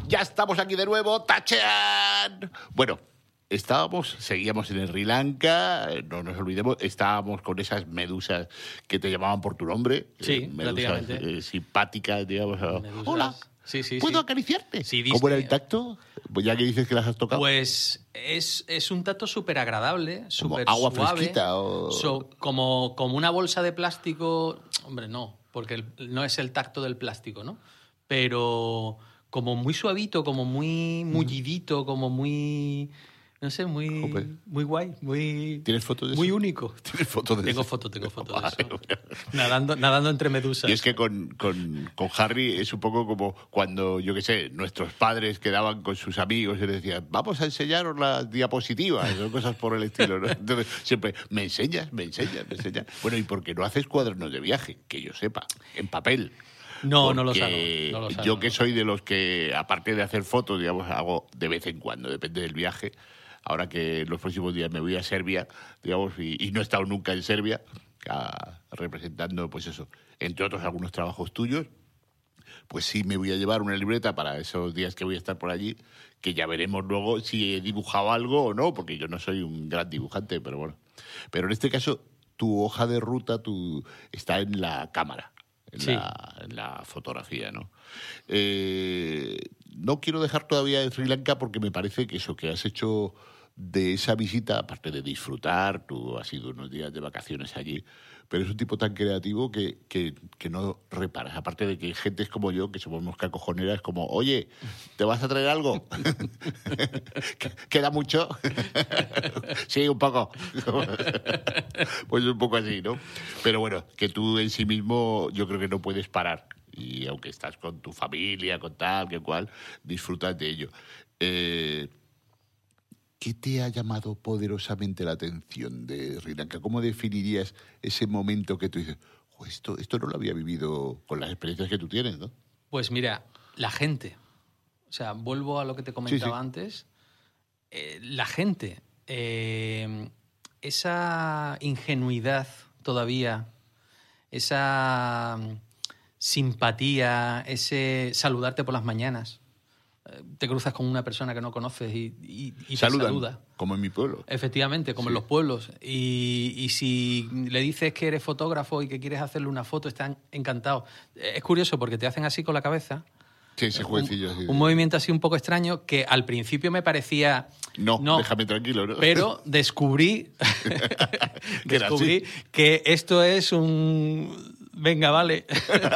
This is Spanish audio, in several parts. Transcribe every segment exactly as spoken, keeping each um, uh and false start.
Ya estamos aquí de nuevo, ¡tachan! Bueno, estábamos, seguíamos en Sri Lanka, no nos olvidemos, estábamos con esas medusas que te llamaban por tu nombre. Sí, eh, medusas prácticamente. Eh, simpáticas, digamos. Medusas. Hola, Sí, sí, ¿puedo sí. acariciarte? Sí, ¿Cómo era el viste. tacto? Pues ya que dices que las has tocado. Pues es, es un tacto súper agradable, Como súper agua suave. fresquita o... So- como, como una bolsa de plástico. Hombre, no, porque el- no es el tacto del plástico, ¿no? Pero como muy suavito, como muy mullidito, como muy... No sé, muy, Jope. muy guay, muy... ¿Tienes fotos de Muy eso? único. ¿Tienes fotos de Tengo eso? fotos, tengo fotos de Vale, eso. bueno. Nadando, nadando entre medusas. Y es que con, con, con Harry es un poco como cuando, yo qué sé, nuestros padres quedaban con sus amigos y les decían, vamos a enseñaros las diapositivas o cosas por el estilo, ¿no? Entonces, siempre, ¿me enseñas? ¿Me enseñas? ¿Me enseñas? Bueno, ¿y por qué no haces cuadernos de viaje? Que yo sepa, en papel. No, no los hago. Porque No los hago, yo que no. soy de los que, aparte de hacer fotos, digamos, hago de vez en cuando, depende del viaje. Ahora que en los próximos días me voy a Serbia, digamos, y, y no he estado nunca en Serbia, a- representando, pues eso, entre otros algunos trabajos tuyos, pues sí me voy a llevar una libreta para esos días que voy a estar por allí, que ya veremos luego si he dibujado algo o no, porque yo no soy un gran dibujante, pero bueno. Pero en este caso, tu hoja de ruta tu, está en la cámara. En, Sí. la, en la fotografía, ¿no? Eh, no quiero dejar todavía de Sri Lanka porque me parece que eso que has hecho de esa visita, aparte de disfrutar, tú has ido unos días de vacaciones allí, pero es un tipo tan creativo que, que, que no reparas. Aparte de que gente como yo, que somos mosca cojonera, es como, oye, ¿te vas a traer algo? ¿Queda mucho? Sí, un poco. Pues un poco así, ¿no? Pero bueno, que tú en sí mismo yo creo que no puedes parar. Y aunque estás con tu familia, con tal, que cual, disfrutas de ello. Eh, ¿Qué te ha llamado poderosamente la atención de Sri Lanka? ¿Cómo definirías ese momento que tú dices, "Jo, esto, esto no lo había vivido con las experiencias que tú tienes, ¿no? Pues mira, la gente. O sea, vuelvo a lo que te comentaba Sí, sí. antes. Eh, la gente. eh, esa ingenuidad todavía, esa mm, simpatía, ese saludarte por las mañanas. Eh, Te cruzas con una persona que no conoces y, y, y te Saludan, saluda. como en mi pueblo. Efectivamente, como en Sí. los pueblos. Y, y si le dices que eres fotógrafo y que quieres hacerle una foto, están encantados. Es curioso porque te hacen así con la cabeza. Sí, ese jueguecillo así. Un, de- un movimiento así un poco extraño que al principio me parecía... No, déjame tranquilo, ¿no? Pero descubrí, Que era descubrí así. que esto es un... Venga, vale.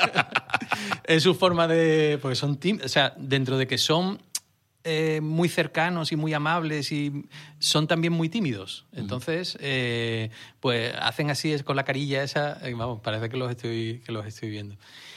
Es su forma de... Porque son tim- o sea, dentro de que son eh, muy cercanos y muy amables y son también muy tímidos. Entonces, eh, pues hacen así es con la carilla esa... eh, vamos, parece que los estoy, que los estoy viendo.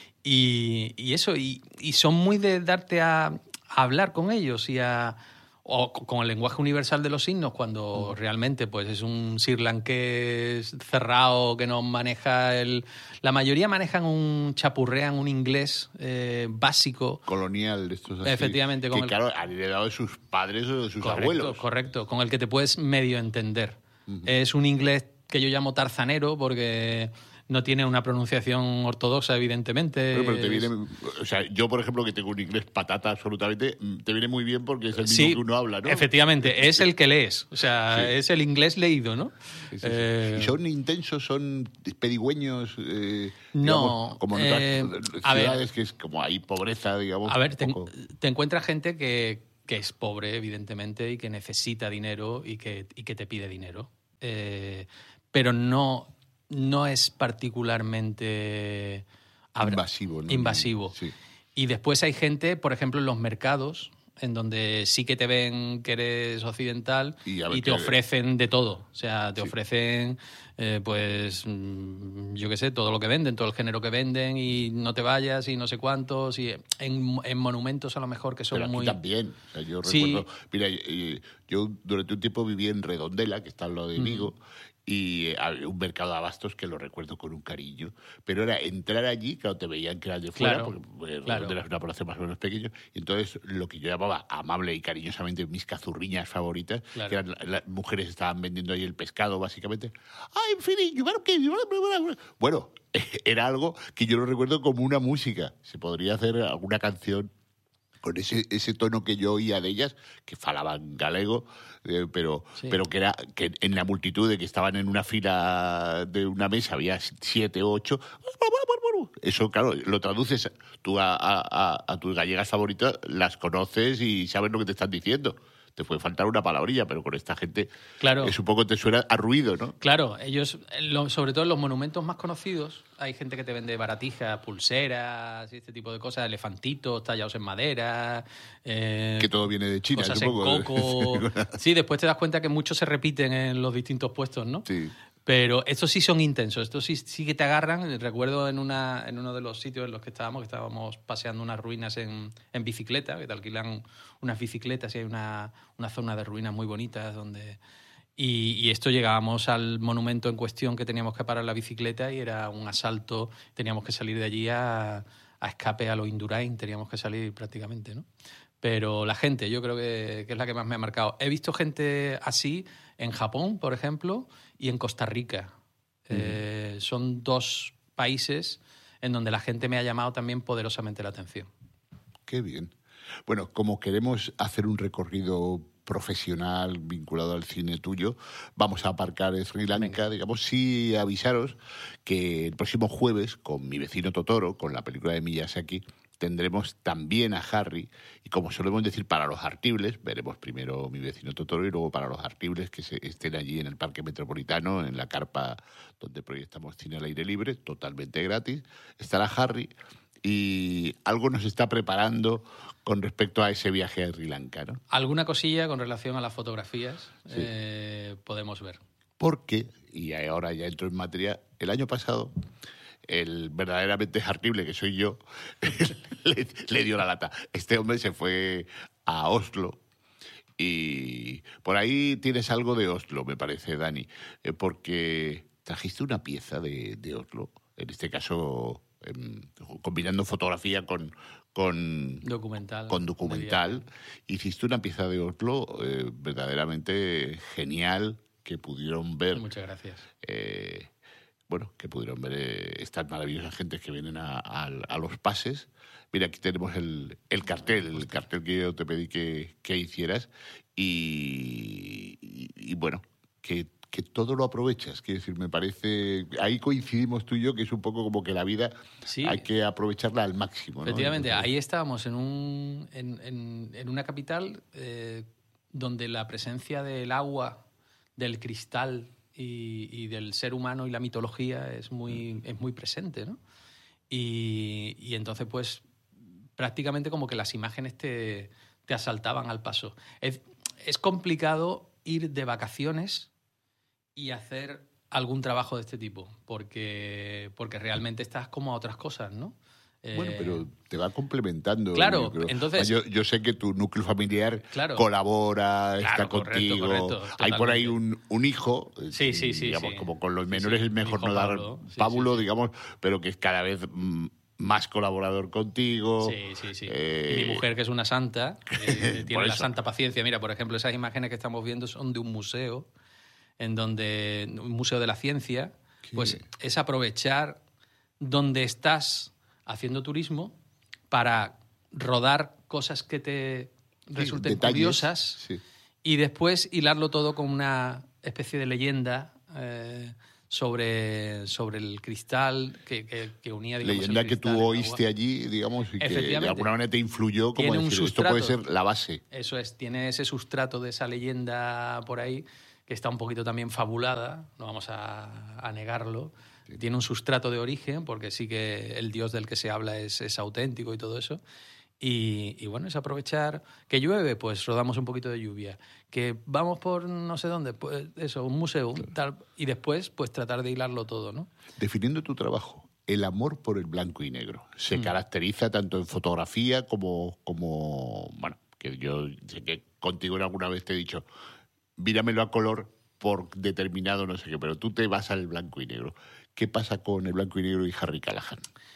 Y, y eso, y, y son muy de darte a, a hablar con ellos y a... O con el lenguaje universal de los signos, cuando realmente pues es un sirlanqués cerrado que no maneja el... La mayoría manejan un chapurrean, un inglés eh, básico. Colonial, de estos así. Efectivamente, con Que el- claro, han heredado de sus padres o de sus Correcto, abuelos. correcto, con el que te puedes medio entender. Es un inglés que yo llamo tarzanero porque no tiene una pronunciación ortodoxa, evidentemente. Bueno, pero te Es- viene, o sea, yo por ejemplo que tengo un inglés patata absolutamente, te viene muy bien porque es el mismo Sí, que uno habla, ¿no? efectivamente, es el que lees, o sea, Sí. es el inglés leído, ¿no? Sí, sí, sí. Eh, ¿Y son intensos, son pedigüeños? Eh, No, digamos, como en otras eh, a ver. ciudades que es como hay pobreza, digamos. A ver, un te, poco. te encuentras gente que, que es pobre, evidentemente, y que necesita dinero y que, y que te pide dinero. Eh, pero no, no es particularmente abra- Invasivo, ¿no? invasivo. Sí. Y después hay gente, por ejemplo, en los mercados, en donde sí que te ven que eres occidental Y y, a ver te qué- ofrecen de todo. O sea, te Sí. ofrecen, eh, pues, mm, yo qué sé, todo lo que venden, todo el género que venden y no te vayas y no sé cuántos. Y en, en monumentos a lo mejor que son Pero aquí muy... también. O sea, yo Sí. recuerdo. Mira, eh, yo durante un tiempo viví en Redondela, que está al lado de Vigo, y eh, había un mercado de abastos que lo recuerdo con un cariño. Pero era entrar allí, claro, te veían que eras de fuera, Claro, porque eh, claro. Redondela es una población más o menos pequeña. Y entonces lo que yo llamaba amable y cariñosamente mis cazurriñas favoritas, Claro. que eran la- las mujeres estaban vendiendo ahí el pescado, básicamente. ¡Ay, en fin! y bueno, que- Bueno, era algo que yo lo recuerdo como una música. Se podría hacer alguna canción con ese, ese tono que yo oía de ellas, que falaban galego, eh, pero, Sí. pero que era que en la multitud de que estaban en una fila de una mesa había siete o ocho. Eso, claro, lo traduces tú a, a, a, a tus gallegas favoritas, las conoces y sabes lo que te están diciendo. Te puede faltar una palabrilla, pero con esta gente Claro. es un poco te suena a ruido, ¿no? Claro, ellos, lo- sobre todo en los monumentos más conocidos, hay gente que te vende baratijas, pulseras y este tipo de cosas, elefantitos tallados en madera. Eh, Que todo viene de China, cosas supongo. en coco. Sí, después te das cuenta que muchos se repiten en los distintos puestos, ¿no? Sí. Pero estos sí son intensos, estos sí, sí que te agarran. Recuerdo en, una, en uno de los sitios en los que estábamos, que estábamos paseando unas ruinas en, en bicicleta, que te alquilan unas bicicletas y hay una, una zona de ruinas muy bonitas donde... Y, y esto llegábamos al monumento en cuestión que teníamos que parar la bicicleta y era un asalto, teníamos que salir de allí a, a escape a lo Indurain, teníamos que salir prácticamente, ¿no? Pero la gente, yo creo que, que es la que más me ha marcado. He visto gente así en Japón, por ejemplo, y en Costa Rica. Uh-huh. Eh, son dos países en donde la gente me ha llamado también poderosamente la atención. Qué bien. Bueno, como queremos hacer un recorrido profesional vinculado al cine tuyo, vamos a aparcar Sri Lanka, Venga. digamos, sí avisaros que el próximo jueves, con Mi vecino Totoro, con la película de Miyazaki, tendremos también a Harry, y como solemos decir, para los hartibles, veremos primero Mi vecino Totoro y luego para los hartibles que se estén allí en el Parque Metropolitano, en la carpa donde proyectamos cine al aire libre, totalmente gratis, estará Harry, y algo nos está preparando con respecto a ese viaje a Sri Lanka, ¿no? Alguna cosilla con relación a las fotografías sí. eh, podemos ver. Porque, y ahora ya entro en materia, el año pasado el verdaderamente hartible que soy yo le, le dio la lata. Este hombre se fue a Oslo y por ahí tienes algo de Oslo, me parece, Dani, eh, porque trajiste una pieza de, de Oslo, en este caso eh, combinando fotografía con, con documental, con documental hiciste una pieza de Oslo eh, verdaderamente genial que pudieron ver. Muchas gracias. Eh, bueno, que pudieron ver eh, estas maravillosas gentes que vienen a, a, a los pases. Mira, aquí tenemos el, el cartel, el cartel que yo te pedí que, que hicieras y, y, y bueno, que, que todo lo aprovechas. Quiero decir, me parece... Ahí coincidimos tú y yo, que es un poco como que la vida sí. hay que aprovecharla al máximo, ¿no? Efectivamente, entonces, ahí estábamos en, un, en, en, en una capital eh, donde la presencia del agua, del cristal... Y, y del ser humano y la mitología es muy, es muy presente, ¿no? Y, y entonces, pues, prácticamente como que las imágenes te, te asaltaban al paso. Es, es complicado ir de vacaciones y hacer algún trabajo de este tipo, porque, porque realmente estás como a otras cosas, ¿no? Bueno, pero te va complementando. Claro, entonces... Yo, yo sé que tu núcleo familiar claro, colabora, claro, está correcto, contigo. Correcto, hay por ahí un, un hijo, sí, sí, sí, digamos, sí. como con los menores sí, sí. es mejor no dar Pablo, sí, pábulo, sí, sí. digamos, pero que es cada vez más colaborador contigo. Sí, sí, sí. Eh... Y mi mujer, que es una santa, eh, tiene la santa paciencia. Mira, por ejemplo, esas imágenes que estamos viendo son de un museo, en donde un museo de la ciencia, ¿Qué? Pues es aprovechar donde estás haciendo turismo para rodar cosas que te resulten sí, curiosas sí. y después hilarlo todo con una especie de leyenda eh, sobre, sobre el cristal que, que, que unía, digamos, leyenda el que cristal, tú oíste allí, digamos, y que de alguna manera te influyó, como tiene decir, un esto puede ser la base. Eso es, tiene ese sustrato de esa leyenda por ahí que está un poquito también fabulada, no vamos a, a negarlo. Sí. Tiene un sustrato de origen, porque sí que el dios del que se habla es, es auténtico y todo eso. Y, y bueno, es aprovechar que llueve, pues rodamos un poquito de lluvia. Que vamos por no sé dónde, pues eso, un museo, claro. tal, y después pues tratar de hilarlo todo, ¿no? Definiendo tu trabajo, el amor por el blanco y negro se mm. caracteriza tanto en fotografía como, como, bueno, que yo sé que contigo alguna vez te he dicho, míramelo a color por determinado no sé qué, pero tú te vas al blanco y negro. ¿Qué pasa con el blanco y negro y Harry Callahan?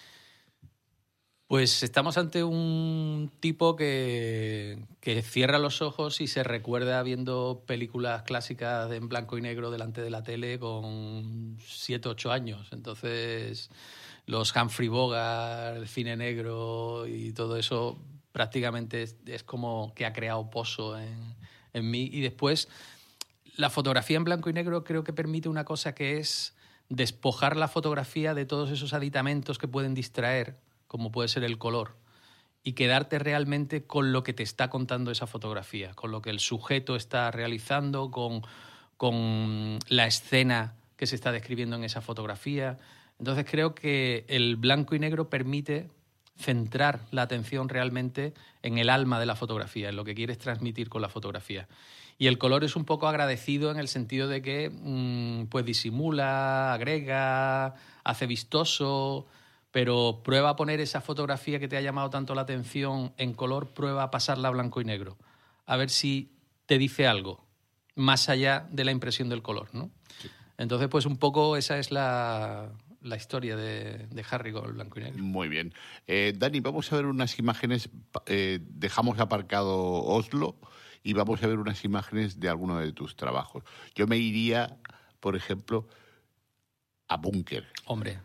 Pues estamos ante un tipo que, que cierra los ojos y se recuerda viendo películas clásicas en blanco y negro delante de la tele con siete, ocho años. Entonces, los Humphrey Bogart, el cine negro y todo eso prácticamente es, es como que ha creado pozo en, en mí. Y después, la fotografía en blanco y negro creo que permite una cosa que es despojar la fotografía de todos esos aditamentos que pueden distraer, como puede ser el color, y quedarte realmente con lo que te está contando esa fotografía, con lo que el sujeto está realizando, con, con la escena que se está describiendo en esa fotografía. Entonces creo que el blanco y negro permite centrar la atención realmente en el alma de la fotografía, en lo que quieres transmitir con la fotografía. Y el color es un poco agradecido en el sentido de que mmm, pues disimula, agrega, hace vistoso, pero prueba a poner esa fotografía que te ha llamado tanto la atención en color, prueba a pasarla a blanco y negro, a ver si te dice algo más allá de la impresión del color, ¿no? Sí. Entonces, pues un poco esa es la, la historia de, de Harry con el blanco y negro. Muy bien. Eh, Dani, vamos a ver unas imágenes, eh, dejamos aparcado Oslo y vamos a ver unas imágenes de alguno de tus trabajos. Yo me iría, por ejemplo, a Búnker. Hombre.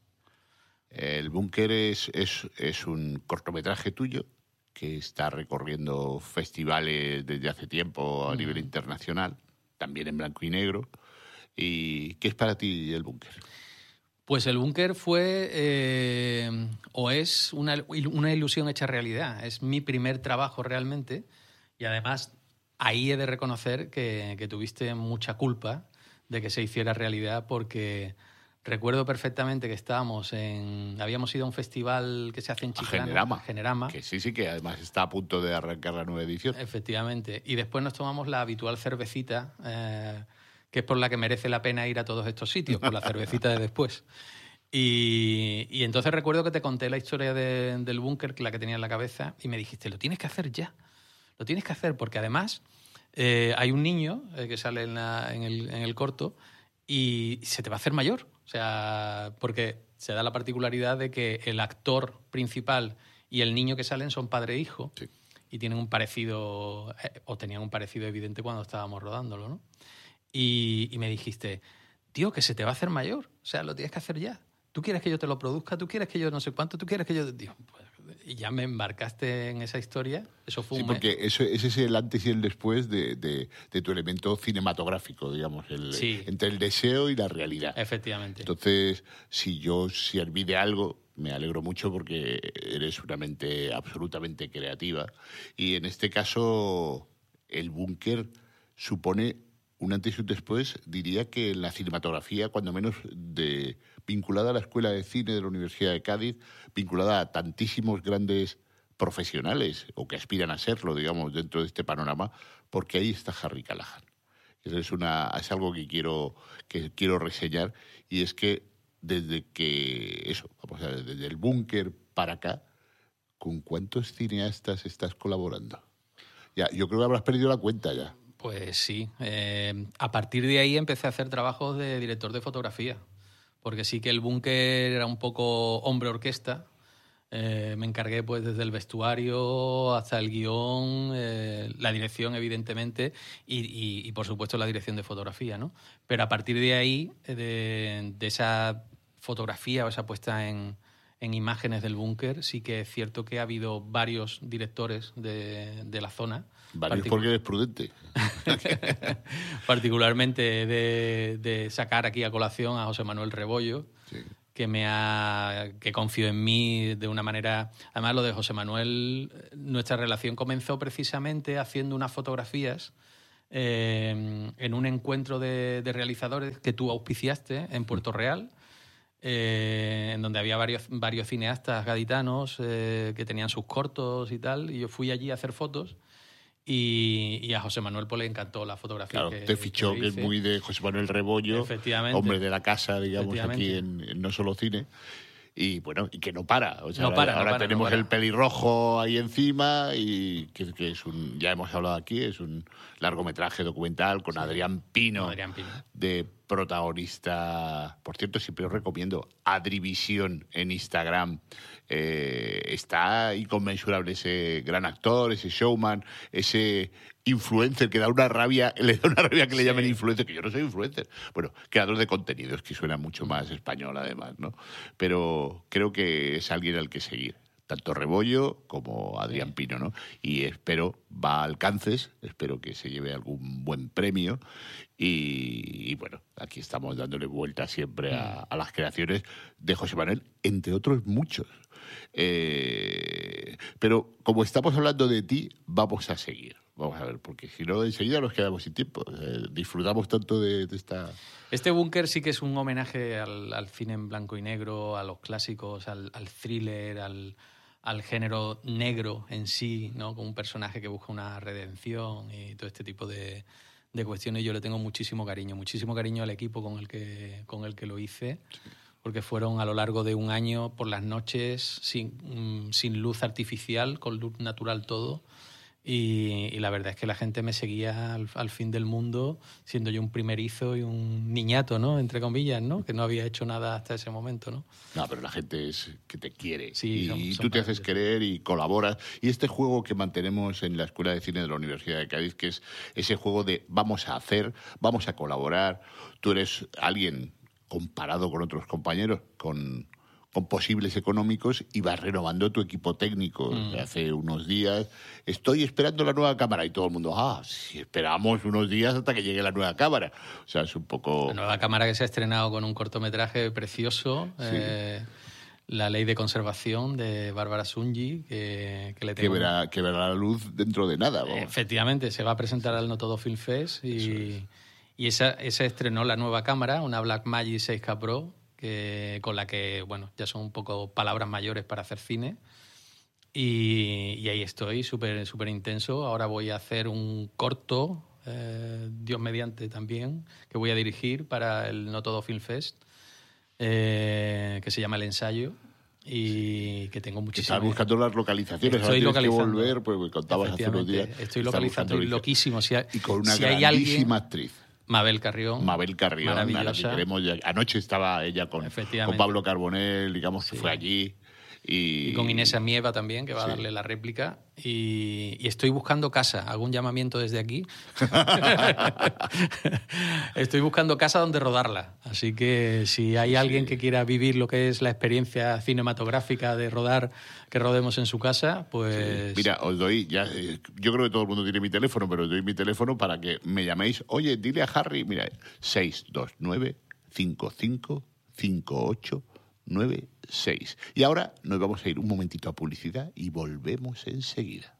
El Búnker es, es, es un cortometraje tuyo que está recorriendo festivales desde hace tiempo a mm. nivel internacional, también en blanco y negro. ¿Y qué es para ti el Búnker? Pues el Búnker fue eh, o es una, una ilusión hecha realidad. Es mi primer trabajo realmente y además ahí he de reconocer que, que tuviste mucha culpa de que se hiciera realidad porque... Recuerdo perfectamente que estábamos en... Habíamos ido a un festival que se hace en Chiclana. Generama. Generama. Que sí, sí, que además está a punto de arrancar la nueva edición. Efectivamente. Y después nos tomamos la habitual cervecita, eh, que es por la que merece la pena ir a todos estos sitios, por la cervecita de después. Y, y entonces recuerdo que te conté la historia de, del Búnker, la que tenía en la cabeza, y me dijiste, lo tienes que hacer ya. Lo tienes que hacer, porque además eh, hay un niño eh, que sale en, la, en, el, en el corto y se te va a hacer mayor. O sea, porque se da la particularidad de que el actor principal y el niño que salen son padre e hijo sí. y tienen un parecido, eh, o tenían un parecido evidente cuando estábamos rodándolo, ¿no? Y, y me dijiste, tío, que se te va a hacer mayor, o sea, lo tienes que hacer ya. ¿Tú quieres que yo te lo produzca? ¿Tú quieres que yo no sé cuánto? ¿Tú quieres que yo...? Digo, pues, y ya me embarcaste en esa historia. Eso fue sí, un porque eso, ese es el antes y el después de, de, de tu elemento cinematográfico, digamos, el, sí. entre el deseo y la realidad. Efectivamente. Entonces, si yo serví de algo, me alegro mucho porque eres una mente absolutamente creativa. Y en este caso, el Búnker supone un antes y un después, diría que en la cinematografía, cuando menos de, vinculada a la Escuela de Cine de la Universidad de Cádiz, vinculada a tantísimos grandes profesionales, o que aspiran a serlo, digamos, dentro de este panorama, porque ahí está Harry Callahan. Eso es, una, es algo que quiero, que quiero reseñar, y es que desde que, eso, vamos a ver, desde el Búnker para acá, ¿con cuántos cineastas estás colaborando? Ya, yo creo que habrás perdido la cuenta ya. Pues sí. Eh, a partir de ahí empecé a hacer trabajos de director de fotografía, porque sí que el Búnker era un poco hombre orquesta. Eh, me encargué pues desde el vestuario hasta el guión, eh, la dirección evidentemente y, y, y por supuesto la dirección de fotografía, ¿no? Pero a partir de ahí, de, de esa fotografía o esa puesta en, en imágenes del Búnker, sí que es cierto que ha habido varios directores de, de la zona. Varios Partic- porque eres prudente. Particularmente de, de sacar aquí a colación a José Manuel Rebollo, sí. que me ha que confió en mí de una manera... Además, lo de José Manuel, nuestra relación comenzó precisamente haciendo unas fotografías eh, en un encuentro de, de realizadores que tú auspiciaste en Puerto Real, eh, en donde había varios, varios cineastas gaditanos eh, que tenían sus cortos y tal, y yo fui allí a hacer fotos. Y, y a José Manuel pues, le encantó la fotografía. Claro, que te fichó, que, que es muy de José Manuel Rebollo, hombre de la casa, digamos, aquí en, en No Solo Cine. Y bueno, y que no para. O sea, no para, ahora no para, tenemos no para. el pelirrojo ahí encima y que, que es un, ya hemos hablado aquí, es un largometraje documental con sí. Adrián Pino, Adrián Pino de protagonista. Por cierto, siempre os recomiendo Adrivisión en Instagram. Eh, está inconmensurable ese gran actor, ese showman, ese influencer que da una rabia, le da una rabia que sí. le llamen influencer, que yo no soy influencer. Bueno, creador de contenidos, que suena mucho más español además, ¿no? Pero creo que es alguien al que seguir. tanto Rebollo como Adrián sí. Pino, ¿no? Y espero, va a alcances, espero que se lleve algún buen premio y, y bueno, aquí estamos dándole vuelta siempre a, a las creaciones de José Manuel, entre otros muchos. Eh, pero como estamos hablando de ti, vamos a seguir. Vamos a ver, porque si no, enseguida nos quedamos sin tiempo. Eh, disfrutamos tanto de, de esta... Este búnker sí que es un homenaje al, al cine en blanco y negro, a los clásicos, al, al thriller, al, al género negro en sí, ¿no? Como un personaje que busca una redención y todo este tipo de, de cuestiones. Yo le tengo muchísimo cariño, muchísimo cariño al equipo con el que, con el que lo hice. Sí. Porque fueron a lo largo de un año por las noches sin, sin luz artificial, con luz natural todo. Y, y la verdad es que la gente me seguía al, al fin del mundo, siendo yo un primerizo y un niñato, ¿no? Entre comillas, ¿no? Que no había hecho nada hasta ese momento, ¿no? No, pero la gente es que te quiere. Sí, y son, son tú te haces grandes. querer y colaboras. Y este juego que mantenemos en la Escuela de Cine de la Universidad de Cádiz, que es ese juego de vamos a hacer, vamos a colaborar. Tú eres alguien comparado con otros compañeros, con... con posibles económicos y vas renovando tu equipo técnico. Mm. Hace unos días estoy esperando la nueva cámara y todo el mundo, ah, si esperamos unos días hasta que llegue la nueva cámara. O sea, es un poco... La nueva cámara que se ha estrenado con un cortometraje precioso, sí. eh, La ley de conservación de Bárbara Sungi, que, que le tengo... Que verá, que verá la luz dentro de nada. Vamos. Efectivamente, se va a presentar al No Todo Film Fest y, y esa, esa estrenó la nueva cámara, una Blackmagic seis K Pro, que, con la que, bueno, ya son un poco palabras mayores para hacer cine. Y, y ahí estoy, súper súper intenso. Ahora voy a hacer un corto, eh, Dios mediante también, que voy a dirigir para el No Todo Film Fest, eh, que se llama El Ensayo. Y que tengo muchísimas... Estás buscando las localizaciones, estoy ahora tienes localizando. que volver, pues me contabas hace unos días. Estoy localizando y loquísimo. Si hay, y con una si grandísima hay alguien, actriz. Mabel Carrión. Mabel Carrión, maravillosa. A la que queremos ya. Anoche estaba ella con, con Pablo Carbonell, digamos, sí. que fue allí. Y... y con Inés Amieva también, que va sí. a darle la réplica. Y, y estoy buscando casa. Hago un llamamiento desde aquí. Estoy buscando casa donde rodarla. Así que si hay sí. alguien que quiera vivir lo que es la experiencia cinematográfica de rodar, que rodemos en su casa, pues... Sí. Mira, os doy, ya, yo creo que todo el mundo tiene mi teléfono, pero os doy mi teléfono para que me llaméis. Oye, dile a Harry, mira, seis dos nueve, cinco cinco, cinco ocho nueve seis. Y ahora nos vamos a ir un momentito a publicidad y volvemos enseguida.